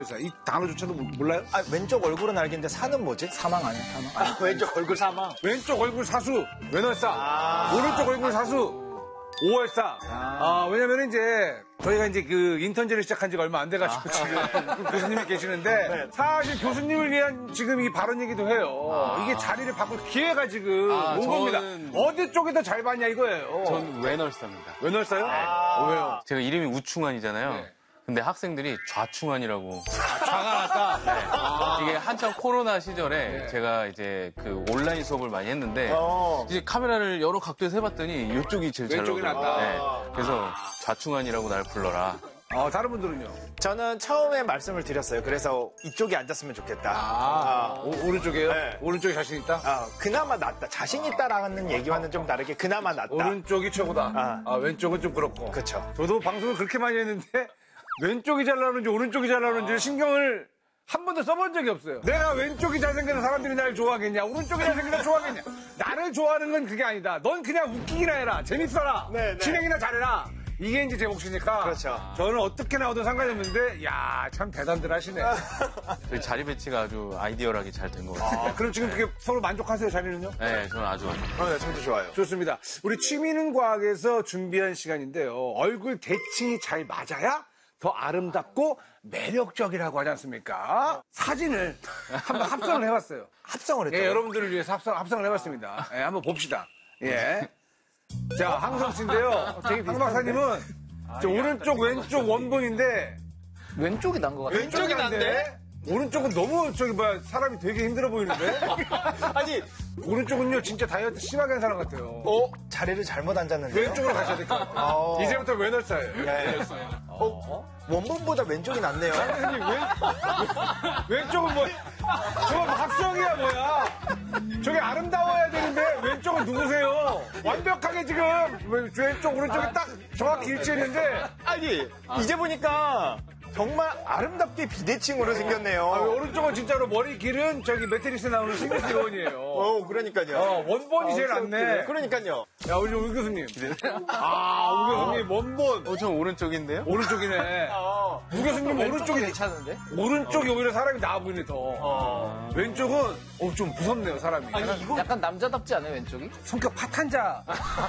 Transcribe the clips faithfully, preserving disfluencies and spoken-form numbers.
이 단어조차도 몰라요? 아, 왼쪽 얼굴은 알겠는데 사는 뭐지? 사망 아니야, 사망. 아, 왼쪽 얼굴 사망. 왼쪽 얼굴 사수, 왼월사. 아~ 오른쪽 얼굴 사수, 오월사. 아, 아 왜냐면 이제 저희가 이제 그 인턴제를 시작한 지가 얼마 안 돼가지고 아~ 지금 교수님이 계시는데 네. 사실 교수님을 위한 지금 이 발언이기도 해요. 아~ 이게 자리를 바꿀 기회가 지금 아, 온 겁니다. 어디 쪽이 더 잘 봤냐 이거예요. 전 왼월사입니다. 왼월사요? 네. 아~ 어, 왜요? 제가 이름이 우충환이잖아요. 네. 근데 학생들이 좌충환이라고. 좌가 났다? 네. 아~ 이게 한참 코로나 시절에 네. 제가 이제 그 온라인 수업을 많이 했는데 어~ 이제 카메라를 여러 각도에서 해봤더니 이쪽이 제일 잘 나오더라고요. 왼쪽이 낫다. 네. 그래서 좌충환이라고 날 불러라. 어, 다른 분들은요? 저는 처음에 말씀을 드렸어요. 그래서 이쪽에 앉았으면 좋겠다. 아, 아. 오, 오른쪽이에요? 네. 오른쪽에 자신 있다? 아, 그나마 낫다. 자신 있다라는 얘기와는 좀 다르게 그나마 낫다. 오른쪽이 최고다. 아, 아 왼쪽은 좀 그렇고. 그렇죠. 저도 방송을 그렇게 많이 했는데 왼쪽이 잘 나오는지 오른쪽이 잘 나오는지 신경을 한 번도 써본 적이 없어요. 내가 왼쪽이 잘생겨서 사람들이 나를 좋아하겠냐, 오른쪽이 잘생겨서 좋아하겠냐. 나를 좋아하는 건 그게 아니다. 넌 그냥 웃기기나 해라, 재밌어라, 네, 네. 진행이나 잘해라. 이게 이제 제 몫이니까. 그렇죠. 저는 어떻게 나오든 상관이 없는데, 야, 참 대단들 하시네. 저희 자리 배치가 아주 아이디어하게 잘 된 것 같아요. 아, 그럼 지금 그게 서로 만족하세요, 자리는요? 네, 저는 아주. 아, 네, 저도 좋아요. 좋습니다. 우리 취미는 과학에서 준비한 시간인데요. 얼굴 대칭이 잘 맞아야 더 아름답고 매력적이라고 하지 않습니까? 사진을 한번 합성을 해봤어요. 합성을 했죠? 예, 여러분들을 위해서 합성, 합성을 해봤습니다. 예, 한번 봅시다. 예. 자, 항성 씨인데요. 황 박사님은 아, 오른쪽, 왼쪽 원본인데 왼쪽이 난 것 같아요. 왼쪽이 난데? 오른쪽은 너무 저기 뭐야 사람이 되게 힘들어 보이는데? 아니 오른쪽은요 진짜 다이어트 심하게 한 사람 같아요. 어? 자리를 잘못 앉았는데 왼쪽으로 가셔야 될 것 같아요. 어. 이제부터 왼월사예요. 네. 어? 원본보다 왼쪽이 낫네요. 아니 왼, 왼쪽은 뭐 저거 학성이야 뭐야. 저게 아름다워야 되는데 왼쪽은 누구세요? 완벽하게 지금 왼쪽 오른쪽이 딱 정확히 일치했는데 아니 이제 보니까 정말 아름답게 비대칭으로 생겼네요. 아, 오른쪽은 진짜로 머리 길은 저기 매트릭스 나오는 스미스 요원이에요. 어, 그러니까요. 어, 원본이 아, 제일 낫네. 그러니까요. 야, 우리 우 교수님. 아, 우 교수님 원본. 어, 저 오른쪽인데요? 오른쪽이네. 어. 우 교수님 오른쪽이 괜찮은데? 오른쪽이 어. 오히려 사람이 나아 보이네 더. 어. 왼쪽은 어, 좀 무섭네요 사람이. 아니, 약간, 이거... 약간 남자답지 않아요 왼쪽이? 성격 파탄자.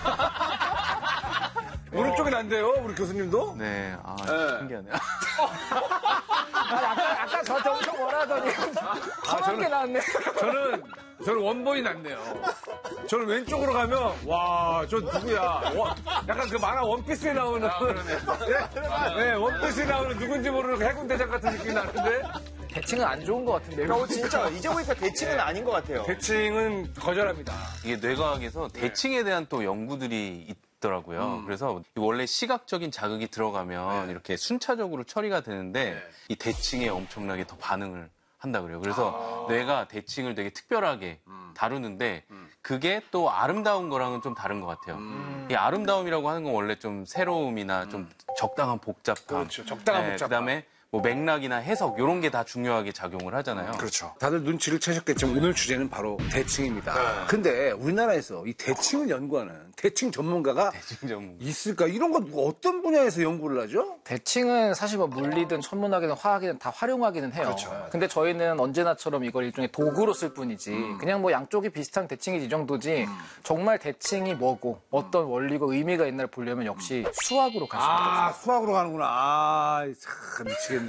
오른쪽이 난데요, 우리 교수님도? 네, 아, 네. 신기하네요. 아, 아까, 아까 저 점점 뭐라 하더니. 아, 저는, 게 나왔네. 저는, 저는 원본이 낫네요. 저는 왼쪽으로 가면, 와, 저 누구야. 원, 약간 그 만화 원피스에 나오는. 아, 네, 네, 원피스에 나오는 누군지 모르는 해군대장 같은 느낌이 나는데. 대칭은 안 좋은 것 같은데. 어, 진짜. 이제 보니까 대칭은 네. 아닌 것 같아요. 대칭은 거절합니다. 이게 뇌과학에서 네. 대칭에 대한 또 연구들이 있더라고요. 음. 그래서 원래 시각적인 자극이 들어가면 네. 이렇게 순차적으로 처리가 되는데 네. 이 대칭에 엄청나게 더 반응을 한다 그래요. 그래서 아. 뇌가 대칭을 되게 특별하게 음. 다루는데 음. 그게 또 아름다운 거랑은 좀 다른 것 같아요. 음. 이 아름다움이라고 하는 건 원래 좀 새로움이나 음. 좀 적당한 복잡감. 그렇죠. 적당한 네, 복잡감. 그다음에 뭐 맥락이나 해석 이런 게 다 중요하게 작용을 하잖아요. 그렇죠. 다들 눈치를 채셨겠지만 오늘 주제는 바로 대칭입니다. 네. 근데 우리나라에서 이 대칭을 연구하는 대칭 전문가가 대칭 전문가. 있을까? 이런 건 어떤 분야에서 연구를 하죠? 대칭은 사실 뭐 물리든 천문학이든 화학이든 다 활용하기는 해요. 그렇죠. 근데 저희는 언제나처럼 이걸 일종의 도구로 쓸 뿐이지 음. 그냥 뭐 양쪽이 비슷한 대칭이 이 정도지 음. 정말 대칭이 뭐고 어떤 원리고 의미가 있나를 보려면 역시 수학으로 갈 수밖에 없어요. 아, 수학으로 가는구나. 아, 참 미치겠네.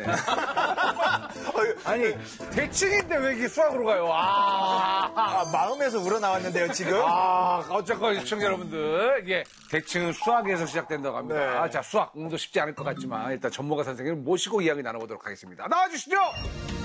아니 대칭인데 왜 이게 수학으로 가요? 아, 아 마음에서 우러나왔는데요 지금. 아 어쨌건 시청자 여러분들 이게 대칭은 수학에서 시작된다고 합니다. 네. 아, 자 수학 공도 쉽지 않을 것 같지만 일단 전문가 선생님을 모시고 이야기 나눠보도록 하겠습니다. 나와주시죠.